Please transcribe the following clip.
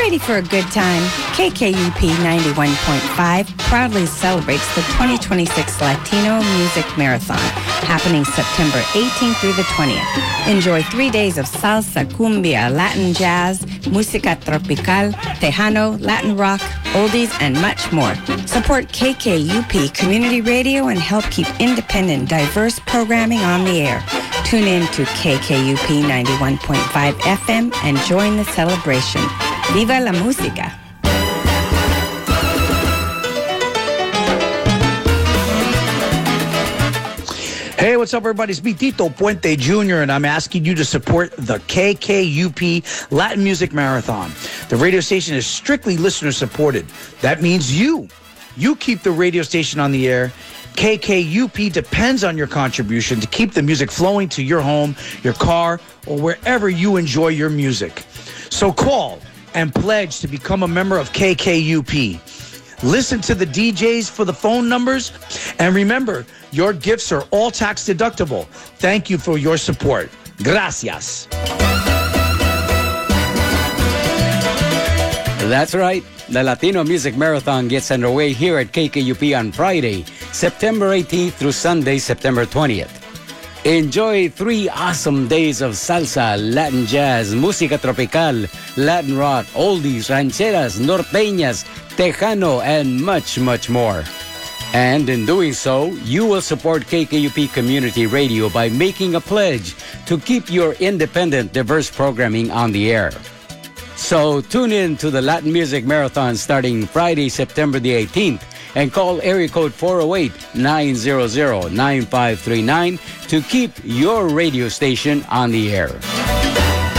ready for a good time? KKUP 91.5 proudly celebrates the 2026 Latino Music Marathon, happening September 18th through the 20th. Enjoy 3 days of salsa, cumbia, Latin jazz, música tropical, tejano, Latin rock, oldies, and much more. Support KKUP Community Radio and help keep independent, diverse programming on the air. Tune in to KKUP 91.5 FM and join the celebration. Viva la música! Hey, what's up, everybody? It's me, Tito Puente Jr., and I'm asking you to support the KKUP Latin Music Marathon. The radio station is strictly listener-supported. That means you keep the radio station on the air. KKUP depends on your contribution to keep the music flowing to your home, your car, or wherever you enjoy your music. So call and pledge to become a member of KKUP. Listen to the DJs for the phone numbers, and remember, your gifts are all tax deductible. Thank you for your support. Gracias. That's right. The Latino Music Marathon gets underway here at KKUP on Friday, September 18th through Sunday, September 20th. Enjoy 3 awesome days of salsa, Latin jazz, música tropical, Latin rock, oldies, rancheras, norteñas, tejano, and much, much more. And in doing so, you will support KKUP Community Radio by making a pledge to keep your independent, diverse programming on the air. So tune in to the Latin Music Marathon starting Friday, September the 18th, and call area code 408-900-9539 to keep your radio station on the air.